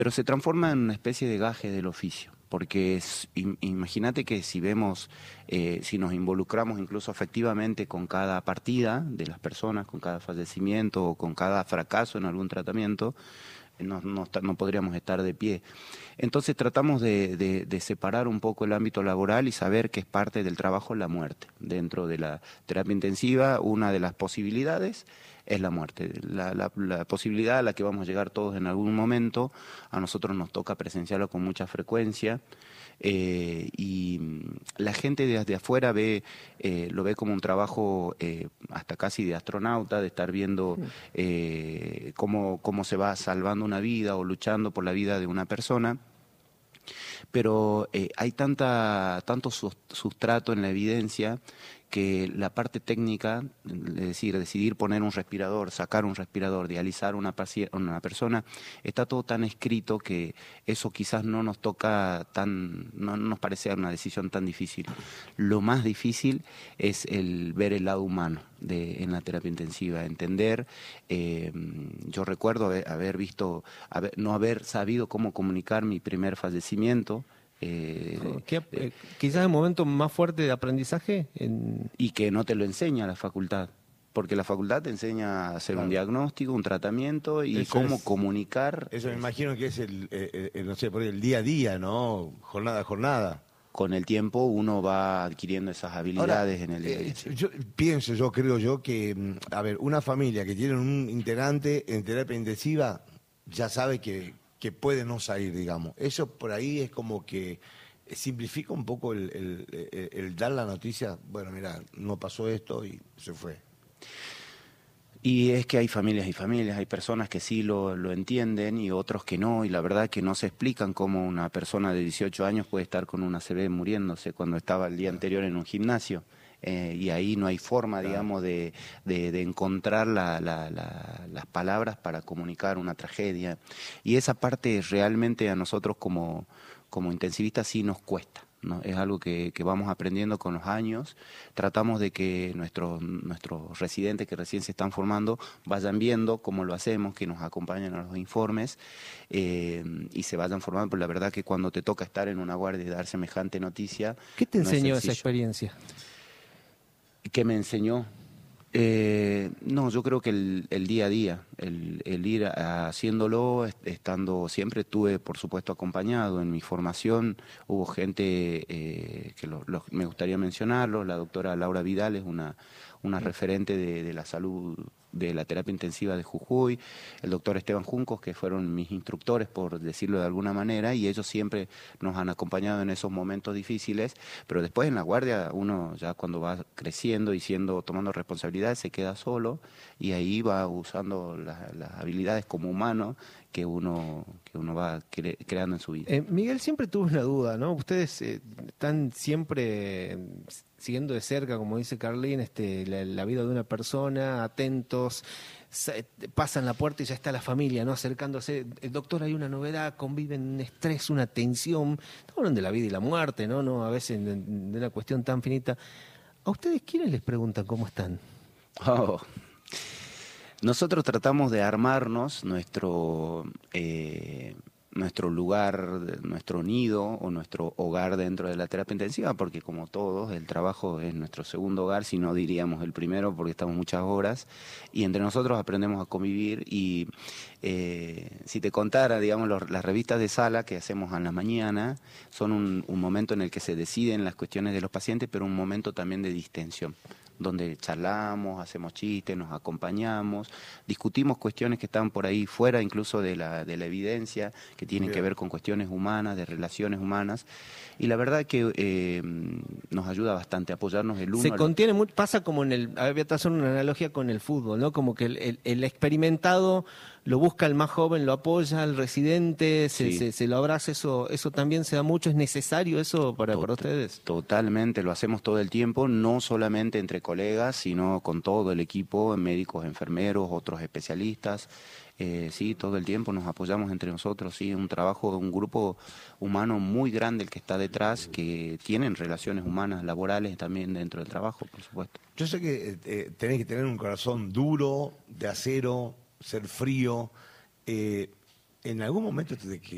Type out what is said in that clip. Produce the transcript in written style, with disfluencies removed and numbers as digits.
pero se transforma en una especie de gaje del oficio. Porque imagínate que si vemos, si nos involucramos incluso afectivamente con cada partida de las personas, con cada fallecimiento o con cada fracaso en algún tratamiento, no podríamos estar de pie. Entonces tratamos de separar un poco el ámbito laboral y saber que es parte del trabajo la muerte. Dentro de la terapia intensiva, una de las posibilidades es la muerte. La posibilidad a la que vamos a llegar todos en algún momento, a nosotros nos toca presenciarlo con mucha frecuencia. Y la gente desde afuera lo ve como un trabajo hasta casi de astronauta, de estar viendo cómo se va salvando una vida o luchando por la vida de una persona. Pero hay tanto sustrato en la evidencia que la parte técnica, es decir, decidir poner un respirador, sacar un respirador, dializar una persona, está todo tan escrito que eso quizás no nos toca no nos parece una decisión tan difícil. Lo más difícil es el ver el lado humano en la terapia intensiva, entender. Yo recuerdo haber visto, no haber sabido cómo comunicar mi primer fallecimiento. Quizás el momento más fuerte de aprendizaje. Y que no te lo enseña la facultad, porque la facultad te enseña a hacer un diagnóstico, un tratamiento y Eso cómo comunicar. Eso me imagino que es no sé, por el día a día, ¿no? Jornada a jornada. Con el tiempo uno va adquiriendo esas habilidades. Ahora, en el día a día. Creo yo que, a ver, una familia que tiene un integrante en terapia intensiva ya sabe que puede no salir, digamos. Eso por ahí es como que simplifica un poco el dar la noticia, bueno, mira, no pasó esto y se fue. Y es que hay familias y familias, hay personas que sí lo entienden y otros que no, y la verdad que no se explican cómo una persona de 18 años puede estar con una ACV muriéndose cuando estaba el día anterior en un gimnasio. Y ahí no hay forma, digamos, de encontrar las palabras para comunicar una tragedia. Y esa parte realmente a nosotros como intensivistas sí nos cuesta, ¿no? Es algo que vamos aprendiendo con los años. Tratamos de que nuestros residentes que recién se están formando vayan viendo cómo lo hacemos, que nos acompañen a los informes y se vayan formando, pero la verdad que cuando te toca estar en una guardia y dar semejante noticia... ¿Qué te enseñó esa experiencia? ¿Qué me enseñó? No, yo creo que el día a día, el ir haciéndolo, estando siempre, estuve por supuesto acompañado en mi formación, hubo gente que me gustaría mencionarlo, la doctora Laura Vidal es una referente de la salud, de la terapia intensiva de Jujuy, el doctor Esteban Juncos, que fueron mis instructores, por decirlo de alguna manera, y ellos siempre nos han acompañado en esos momentos difíciles, pero después en la guardia uno ya cuando va creciendo y tomando responsabilidades se queda solo y ahí va usando las habilidades como humano que uno va creando en su vida. Miguel, siempre tuve una duda, ¿no? Ustedes están siempre siguiendo de cerca, como dice Carlín, la vida de una persona, atentos, pasan la puerta y ya está la familia, ¿no? Acercándose. Doctor, hay una novedad, conviven un estrés, una tensión. Estamos hablando de la vida y la muerte, ¿no? A veces de una cuestión tan finita. ¿A ustedes quiénes les preguntan cómo están? Nosotros tratamos de armarnos nuestro lugar, nuestro nido o nuestro hogar dentro de la terapia intensiva, porque como todos, el trabajo es nuestro segundo hogar, si no diríamos el primero, porque estamos muchas horas, y entre nosotros aprendemos a convivir. Y si te contara, digamos, las revistas de sala que hacemos a la mañana, son un momento en el que se deciden las cuestiones de los pacientes, pero un momento también de distensión, donde charlamos, hacemos chistes, nos acompañamos, discutimos cuestiones que están por ahí fuera incluso de la evidencia, que tienen que ver con cuestiones humanas, de relaciones humanas, y la verdad que nos ayuda bastante a apoyarnos el uno Se al contiene mucho, pasa como voy a hacer una analogía con el fútbol, ¿no? Como que el experimentado lo busca el más joven, lo apoya, el residente, se lo abraza, eso también se da mucho, ¿es necesario eso para ustedes? Totalmente, lo hacemos todo el tiempo, no solamente entre colegas, sino con todo el equipo, médicos, enfermeros, otros especialistas. Sí, todo el tiempo nos apoyamos entre nosotros, sí, un grupo humano muy grande el que está detrás, que tienen relaciones humanas, laborales también dentro del trabajo, por supuesto. Yo sé que tenés que tener un corazón duro, de acero, ser frío. ¿En algún momento te